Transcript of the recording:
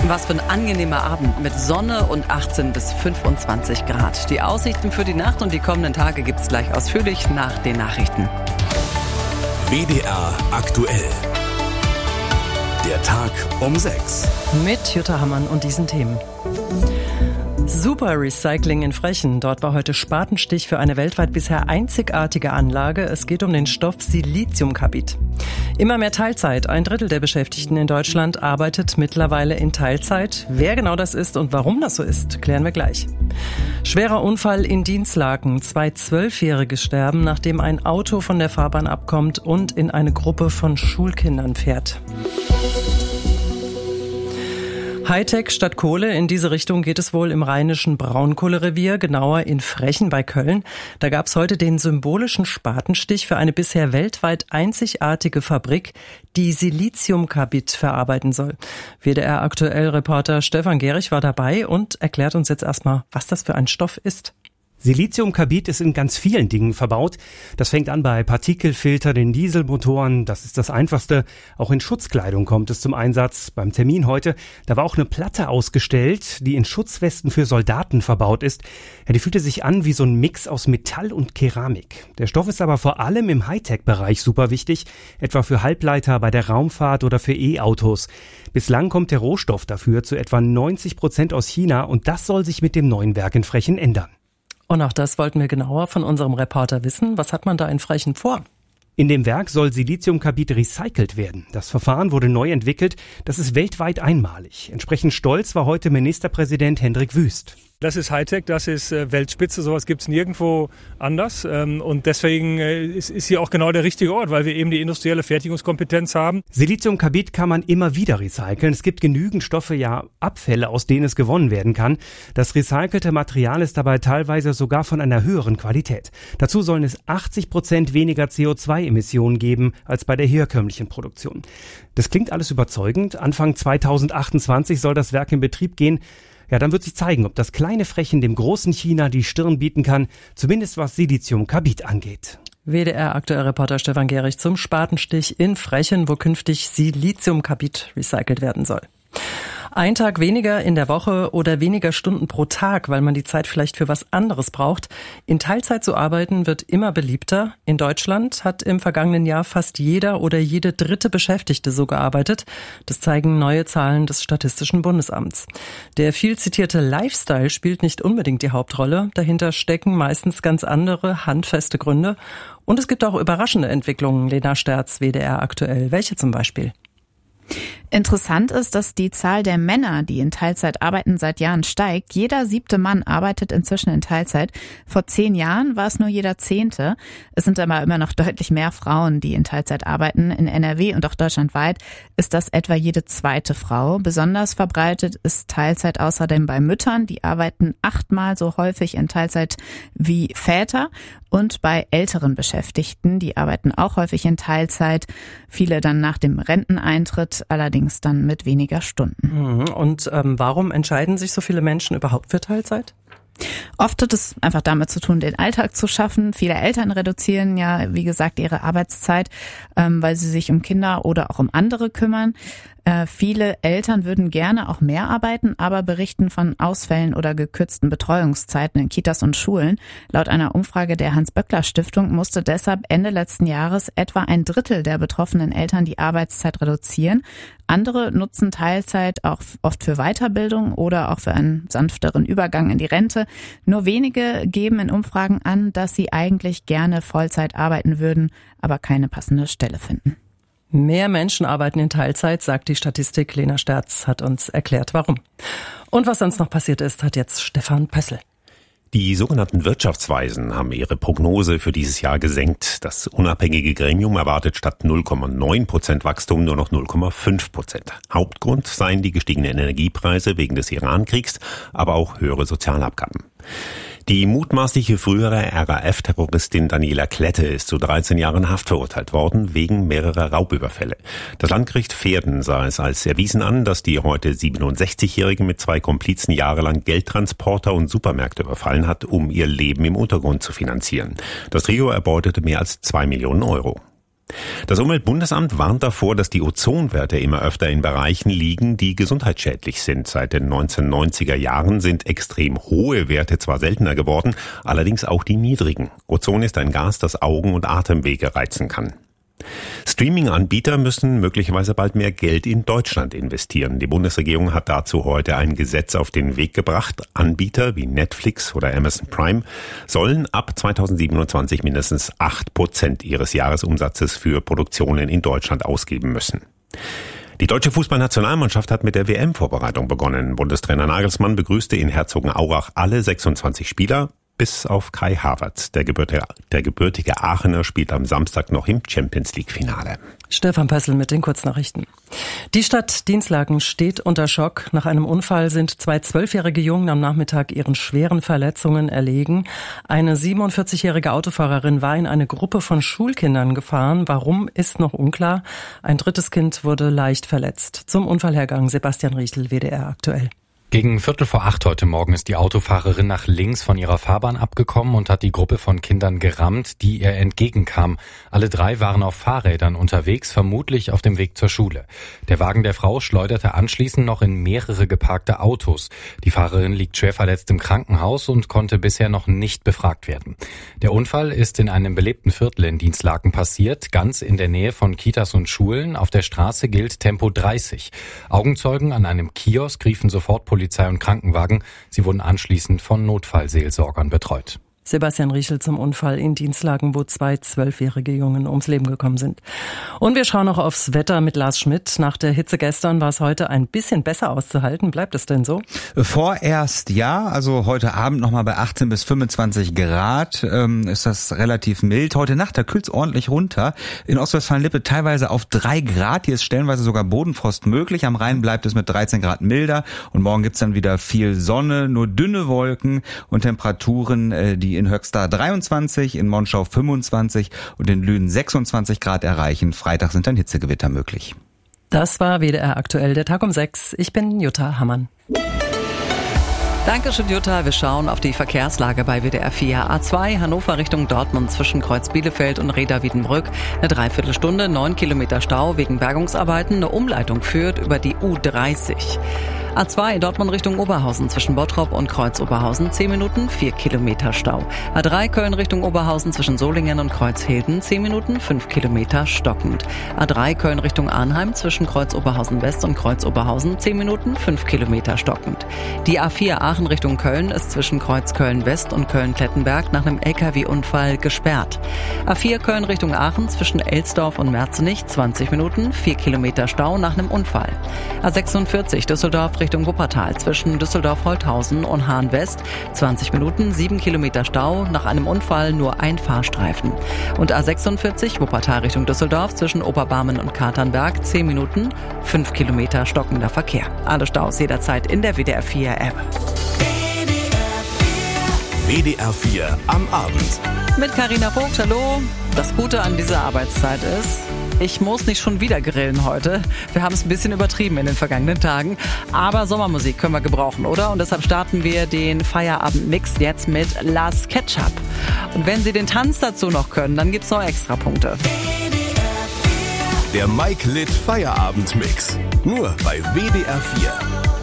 Was für ein angenehmer Abend mit Sonne und 18 bis 25 Grad. Die Aussichten für die Nacht und die kommenden Tage gibt's gleich ausführlich nach den Nachrichten. WDR aktuell. Der Tag um 6. Mit Jutta Hammann und diesen Themen. Super Recycling in Frechen. Dort war heute Spatenstich für eine weltweit bisher einzigartige Anlage. Es geht um den Stoff Siliziumkarbid. Immer mehr Teilzeit. 1/3 der Beschäftigten in Deutschland arbeitet mittlerweile in Teilzeit. Wer genau das ist und warum das so ist, klären wir gleich. Schwerer Unfall in Dinslaken. 2 12-Jährige sterben, nachdem ein Auto von der Fahrbahn abkommt und in eine Gruppe von Schulkindern fährt. Hightech statt Kohle, in diese Richtung geht es wohl im rheinischen Braunkohlerevier, genauer in Frechen bei Köln. Da gab es heute den symbolischen Spatenstich für eine bisher weltweit einzigartige Fabrik, die Siliziumkarbid verarbeiten soll. WDR Aktuell-Reporter Stefan Gehrig war dabei und erklärt uns jetzt erstmal, was das für ein Stoff ist. Siliziumkarbid ist in ganz vielen Dingen verbaut. Das fängt an bei Partikelfiltern in Dieselmotoren. Das ist das Einfachste. Auch in Schutzkleidung kommt es zum Einsatz. Beim Termin heute, da war auch eine Platte ausgestellt, die in Schutzwesten für Soldaten verbaut ist. Ja, die fühlte sich an wie so ein Mix aus Metall und Keramik. Der Stoff ist aber vor allem im Hightech-Bereich super wichtig, etwa für Halbleiter bei der Raumfahrt oder für E-Autos. Bislang kommt der Rohstoff dafür zu etwa 90% aus China und das soll sich mit dem neuen Werk in Frechen ändern. Und auch das wollten wir genauer von unserem Reporter wissen. Was hat man da in Frechen vor? In dem Werk soll Siliziumkarbid recycelt werden. Das Verfahren wurde neu entwickelt. Das ist weltweit einmalig. Entsprechend stolz war heute Ministerpräsident Hendrik Wüst. Das ist Hightech, das ist Weltspitze, sowas gibt's nirgendwo anders. Und deswegen ist hier auch genau der richtige Ort, weil wir eben die industrielle Fertigungskompetenz haben. Siliziumkarbid kann man immer wieder recyceln. Es gibt genügend Stoffe, ja Abfälle, aus denen es gewonnen werden kann. Das recycelte Material ist dabei teilweise sogar von einer höheren Qualität. Dazu sollen es 80% weniger CO2-Emissionen geben als bei der herkömmlichen Produktion. Das klingt alles überzeugend. Anfang 2028 soll das Werk in Betrieb gehen. Ja, dann wird sich zeigen, ob das kleine Frechen dem großen China die Stirn bieten kann, zumindest was Siliziumkarbid angeht. WDR Aktuell-Reporter Stefan Gehrig zum Spatenstich in Frechen, wo künftig Siliziumkarbid recycelt werden soll. Ein Tag weniger in der Woche oder weniger Stunden pro Tag, weil man die Zeit vielleicht für was anderes braucht. In Teilzeit zu arbeiten wird immer beliebter. In Deutschland hat im vergangenen Jahr fast jeder oder jede dritte Beschäftigte so gearbeitet. Das zeigen neue Zahlen des Statistischen Bundesamts. Der viel zitierte Lifestyle spielt nicht unbedingt die Hauptrolle. Dahinter stecken meistens ganz andere, handfeste Gründe. Und es gibt auch überraschende Entwicklungen. Lena Sterz, WDR Aktuell. Welche zum Beispiel? Interessant ist, dass die Zahl der Männer, die in Teilzeit arbeiten, seit Jahren steigt. Jeder 7. Mann arbeitet inzwischen in Teilzeit. Vor 10 Jahren war es nur jeder 10. Es sind aber immer noch deutlich mehr Frauen, die in Teilzeit arbeiten. In NRW und auch deutschlandweit ist das etwa jede 2. Frau. Besonders verbreitet ist Teilzeit außerdem bei Müttern. Die arbeiten 8-mal so häufig in Teilzeit wie Väter. Und bei älteren Beschäftigten, die arbeiten auch häufig in Teilzeit. Viele dann nach dem Renteneintritt, allerdings dann mit weniger Stunden. Und warum entscheiden sich so viele Menschen überhaupt für Teilzeit? Oft hat es einfach damit zu tun, den Alltag zu schaffen. Viele Eltern reduzieren ja, wie gesagt, ihre Arbeitszeit, weil sie sich um Kinder oder auch um andere kümmern. Viele Eltern würden gerne auch mehr arbeiten, aber berichten von Ausfällen oder gekürzten Betreuungszeiten in Kitas und Schulen. Laut einer Umfrage der Hans-Böckler-Stiftung musste deshalb Ende letzten Jahres etwa 1/3 der betroffenen Eltern die Arbeitszeit reduzieren. Andere nutzen Teilzeit auch oft für Weiterbildung oder auch für einen sanfteren Übergang in die Rente. Nur wenige geben in Umfragen an, dass sie eigentlich gerne Vollzeit arbeiten würden, aber keine passende Stelle finden. Mehr Menschen arbeiten in Teilzeit, sagt die Statistik. Lena Sterz hat uns erklärt, warum. Und was sonst noch passiert ist, hat jetzt Stefan Pössl. Die sogenannten Wirtschaftsweisen haben ihre Prognose für dieses Jahr gesenkt. Das unabhängige Gremium erwartet statt 0,9% Wachstum nur noch 0,5%. Hauptgrund seien die gestiegenen Energiepreise wegen des Iran-Kriegs, aber auch höhere Sozialabgaben. Die mutmaßliche frühere RAF-Terroristin Daniela Klette ist zu 13 Jahren Haft verurteilt worden wegen mehrerer Raubüberfälle. Das Landgericht Verden sah es als erwiesen an, dass die heute 67-Jährige mit 2 Komplizen jahrelang Geldtransporter und Supermärkte überfallen hat, um ihr Leben im Untergrund zu finanzieren. Das Trio erbeutete mehr als 2 Millionen Euro. Das Umweltbundesamt warnt davor, dass die Ozonwerte immer öfter in Bereichen liegen, die gesundheitsschädlich sind. Seit den 1990er Jahren sind extrem hohe Werte zwar seltener geworden, allerdings auch die niedrigen. Ozon ist ein Gas, das Augen- und Atemwege reizen kann. Streaming-Anbieter müssen möglicherweise bald mehr Geld in Deutschland investieren. Die Bundesregierung hat dazu heute ein Gesetz auf den Weg gebracht. Anbieter wie Netflix oder Amazon Prime sollen ab 2027 mindestens 8% ihres Jahresumsatzes für Produktionen in Deutschland ausgeben müssen. Die deutsche Fußballnationalmannschaft hat mit der WM-Vorbereitung begonnen. Bundestrainer Nagelsmann begrüßte in Herzogenaurach alle 26 Spieler, bis auf Kai Havertz. Der gebürtige Aachener spielt am Samstag noch im Champions-League-Finale. Stefan Pössl mit den Kurznachrichten. Die Stadt Dinslaken steht unter Schock. Nach einem Unfall sind 2 12-jährige Jungen am Nachmittag ihren schweren Verletzungen erlegen. Eine 47-jährige Autofahrerin war in eine Gruppe von Schulkindern gefahren. Warum, ist noch unklar. Ein drittes Kind wurde leicht verletzt. Zum Unfallhergang Sebastian Riechel, WDR aktuell. Gegen 7:45 heute Morgen ist die Autofahrerin nach links von ihrer Fahrbahn abgekommen und hat die Gruppe von Kindern gerammt, die ihr entgegenkam. Alle 3 waren auf Fahrrädern unterwegs, vermutlich auf dem Weg zur Schule. Der Wagen der Frau schleuderte anschließend noch in mehrere geparkte Autos. Die Fahrerin liegt schwer verletzt im Krankenhaus und konnte bisher noch nicht befragt werden. Der Unfall ist in einem belebten Viertel in Dinslaken passiert, ganz in der Nähe von Kitas und Schulen. Auf der Straße gilt Tempo 30. Augenzeugen an einem Kiosk riefen sofort Polizei und Krankenwagen. Sie wurden anschließend von Notfallseelsorgern betreut. Sebastian Riechel zum Unfall in Dinslaken, wo 2 12-jährige Jungen ums Leben gekommen sind. Und wir schauen noch aufs Wetter mit Lars Schmidt. Nach der Hitze gestern war es heute ein bisschen besser auszuhalten. Bleibt es denn so? Vorerst ja, also heute Abend nochmal bei 18 bis 25 Grad ist das relativ mild. Heute Nacht, da kühlt es ordentlich runter. In Ostwestfalen-Lippe teilweise auf 3 Grad. Hier ist stellenweise sogar Bodenfrost möglich. Am Rhein bleibt es mit 13 Grad milder. Und morgen gibt's dann wieder viel Sonne, nur dünne Wolken und Temperaturen, die in Höxter 23, in Monschau 25 und in Lünen 26 Grad erreichen. Freitag sind dann Hitzegewitter möglich. Das war WDR aktuell, der Tag um 6. Ich bin Jutta Hammann. Dankeschön, Jutta. Wir schauen auf die Verkehrslage bei WDR 4. A2 Hannover Richtung Dortmund zwischen Kreuz Bielefeld und Reda-Wiedenbrück. Eine Dreiviertelstunde, 9 Kilometer Stau wegen Bergungsarbeiten. Eine Umleitung führt über die U30. A2 Dortmund Richtung Oberhausen zwischen Bottrop und Kreuz Oberhausen 10 Minuten, 4 Kilometer Stau. A3 Köln Richtung Oberhausen zwischen Solingen und Kreuzhilden 10 Minuten, 5 Kilometer stockend. A3 Köln Richtung Arnheim zwischen Kreuz Oberhausen West und Kreuz Oberhausen 10 Minuten, 5 Kilometer stockend. Die A4 Aachen Richtung Köln ist zwischen Kreuz Köln West und Köln-Klettenberg nach einem LKW-Unfall gesperrt. A4 Köln Richtung Aachen zwischen Elsdorf und Merzenich 20 Minuten, 4 Kilometer Stau nach einem Unfall. A46 Düsseldorf Richtung Wuppertal zwischen Düsseldorf-Holthausen und Hahn-West 20 Minuten, 7 Kilometer Stau, nach einem Unfall nur ein Fahrstreifen. Und A46 Wuppertal Richtung Düsseldorf zwischen Oberbarmen und Katernberg 10 Minuten, 5 Kilometer stockender Verkehr. Alle Staus jederzeit in der WDR 4 App. WDR 4 am Abend. Mit Carina Vogt, hallo. Das Gute an dieser Arbeitszeit ist, ich muss nicht schon wieder grillen heute. Wir haben es ein bisschen übertrieben in den vergangenen Tagen. Aber Sommermusik können wir gebrauchen, oder? Und deshalb starten wir den Feierabend-Mix jetzt mit Last Ketchup. Und wenn Sie den Tanz dazu noch können, dann gibt's noch Extrapunkte. Der Mike Litt Feierabend-Mix. Nur bei WDR 4.